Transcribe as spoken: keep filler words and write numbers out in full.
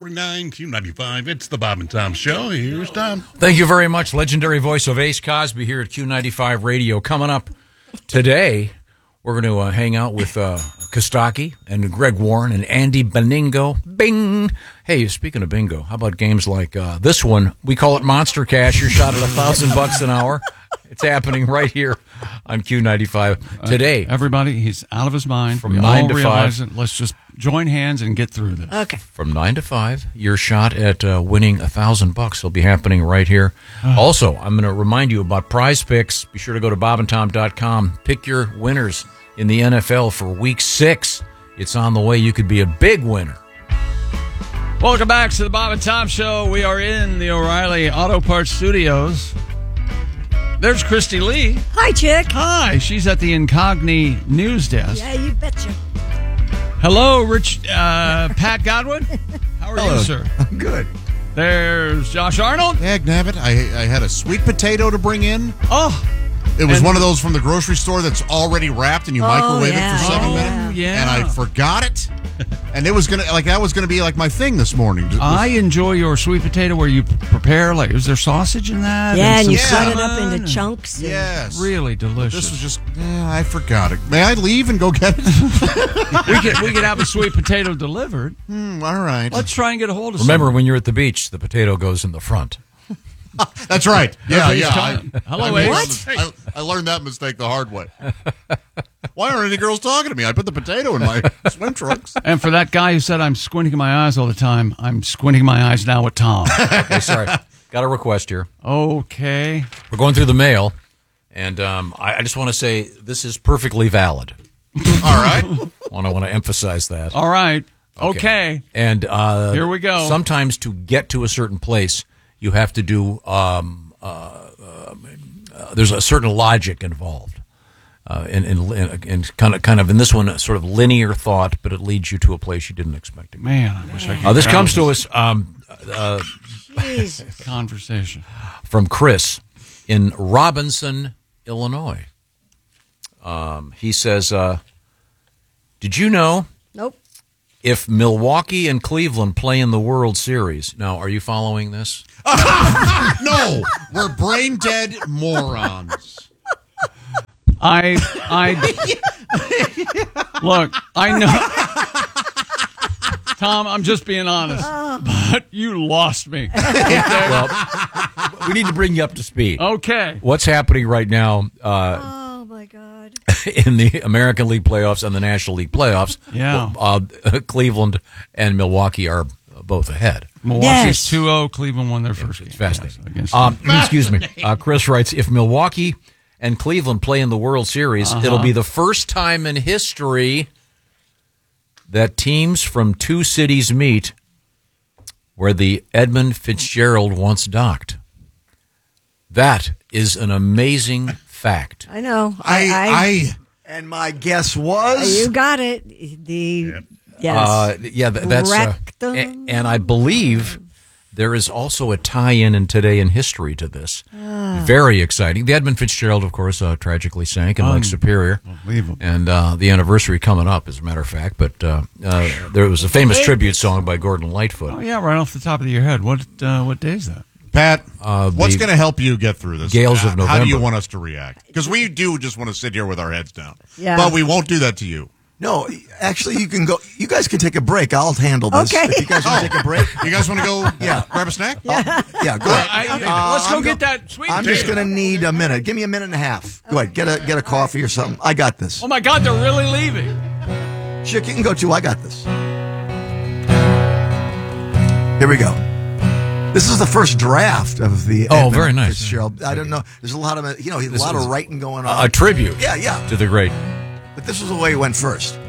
nine Q ninety-five. It's the Bob and Tom Show. Here's Tom. Thank you very much. Legendary voice of Ace Cosby here at Q ninety-five Radio. Coming up today, we're going to uh, hang out with uh, Kostaki and Greg Warren and Andy Beningo. Bing! Hey, speaking of bingo, how about games like uh, this one? We call it Monster Cash. You're shot at a thousand bucks an hour. It's happening right here on Q ninety-five today. Uh, everybody, he's out of his mind. From we nine all to realize five. It. Let's just join hands and get through this. Okay. From nine to five, your shot at uh, winning a thousand bucks will be happening right here. Also, I'm going to remind you about Prize Picks. Be sure to go to bob and tom dot com. Pick your winners in the N F L for Week Six. It's on the way. You could be a big winner. Welcome back to the Bob and Tom Show. We are in the O'Reilly Auto Parts Studios. There's Christy Lee. Hi, chick. Hi, she's at the Incogni News Desk. Yeah, you betcha. Hello, Rich uh, Pat Godwin. How are Hello. you, sir? I'm good. There's Josh Arnold. Dagnabbit, I I had a sweet potato to bring in. Oh, It was And- one of those from the grocery store that's already wrapped and you Oh, microwave yeah, it for seven oh, minutes. yeah. And I forgot it. And it was gonna like that was gonna be like my thing this morning. It was- I enjoy your sweet potato where you prepare, like, is there sausage in that? Yeah, and some you Yeah. cut it cinnamon up into and- chunks. and- yes. Really delicious. This was just yeah, I forgot it. May I leave and go get it? we could we could have a sweet potato delivered. Hmm, all right. Let's try and get a hold of. Remember, someone. when you're at the beach, the potato goes in the front. That's right. Yeah, Ace yeah. talking. I, Hello, I, made Ace. that mis- I, I learned that mistake the hard way. Why aren't any girls talking to me? I put the potato in my swim trunks. And for that guy who said I'm squinting my eyes all the time, I'm squinting my eyes now with Tom. Okay, sorry. Got a request here. Okay. We're going through the mail, and um, I, I just want to say this is perfectly valid. All right. Want to want to emphasize that. All right. Okay. And uh, Here we go. Sometimes to get to a certain place, you have to do. Um, uh, uh, uh, there's a certain logic involved, uh, in, in, in, in kind of kind of in this one, a sort of linear thought, but it leads you to a place you didn't expect to go. Man, I wish I could. Uh, this grab comes to us um, uh, Jeez. conversation. from Chris in Robinson, Illinois. Um, he says, uh, "Did you know?" Nope. If Milwaukee and Cleveland play in the World Series, now are you following this? No, we're brain dead morons. I I look. I know. Tom, I'm just being honest, but you lost me. Well, we need to bring you up to speed. Okay. What's happening right now uh, Oh, my God. in the American League playoffs and the National League playoffs? Yeah. Uh, Cleveland and Milwaukee are both ahead. Milwaukee's Yes. two oh. Cleveland won their first game. It's fascinating. Yes, against Um, excuse me. Uh, Chris writes, if Milwaukee and Cleveland play in the World Series, Uh-huh. it'll be the first time in history that teams from two cities meet where the Edmund Fitzgerald once docked. That is an amazing fact. I know. I, I, And my guess was You got it. The yes. Uh, yeah, th- that's uh, Rectum. a- and I believe there is also a tie-in in Today in History to this. Very exciting. The Edmund Fitzgerald, of course, uh, tragically sank in Lake Superior, Unbelievable. and uh, the anniversary coming up, as a matter of fact. But uh, uh, there was a famous tribute song by Gordon Lightfoot. Oh yeah, right off the top of your head. What uh, what day is that? Pat, Uh, what's the going to help you get through this? Gales of Uh, How do you November. want us to react? Because we do just want to sit here with our heads down. Yeah. But we won't do that to you. no. Actually, you can go. You guys can take a break. I'll handle this. Okay. If you guys want to take a break, You guys want to go Yeah. grab a snack? yeah, go ahead. I, Uh, let's go I'm get go- that sweet I'm just potato. going to need a minute. Give me a minute and a half. Go ahead. Get a get a coffee or something. I got this. Oh my God, they're really leaving. Chick, you can go too. I got this. Here we go. This is the first draft of the. Oh, Edmund very nice. Fitzgerald. I don't know. There's a lot of you know a This lot is of writing going A, on. a tribute yeah, yeah. to the great. But this was the way it went first.